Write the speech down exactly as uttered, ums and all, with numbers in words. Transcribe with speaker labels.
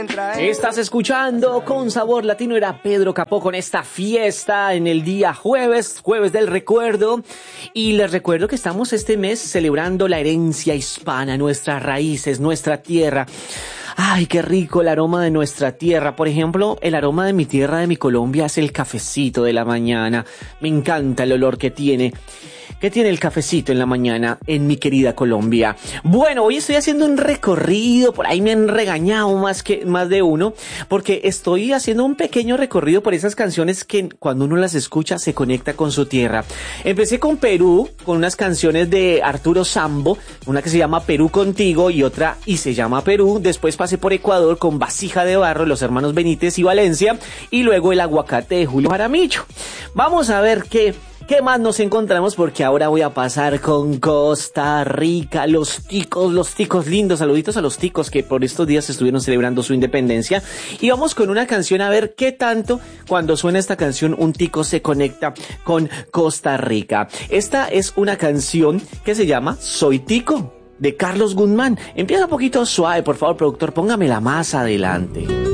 Speaker 1: Estás escuchando Con Sabor Latino, era Pedro Capó con esta fiesta en el día jueves, jueves del recuerdo. Y les recuerdo que estamos este mes celebrando la herencia hispana, nuestras raíces, nuestra tierra. Ay, qué rico el aroma de nuestra tierra. Por ejemplo, el aroma de mi tierra, de mi Colombia, es el cafecito de la mañana. Me encanta el olor que tiene. ¿Qué tiene el cafecito en la mañana en mi querida Colombia? Bueno, hoy estoy haciendo un recorrido, por ahí me han regañado más que más de uno, porque estoy haciendo un pequeño recorrido por esas canciones que cuando uno las escucha se conecta con su tierra. Empecé con Perú, con unas canciones de Arturo Sambo, una que se llama Perú Contigo y otra y se llama Perú. Después pasé por Ecuador con Vasija de Barro, los hermanos Benítez y Valencia, y luego El Aguacate de Julio Jaramillo. Vamos a ver qué ¿Qué más nos encontramos? Porque ahora voy a pasar con Costa Rica, los ticos, los ticos lindos, saluditos a los ticos que por estos días estuvieron celebrando su independencia. Y vamos con una canción a ver qué tanto cuando suena esta canción un tico se conecta con Costa Rica. Esta es una canción que se llama Soy Tico, de Carlos Guzmán. Empieza un poquito suave, por favor, productor, póngamela más adelante.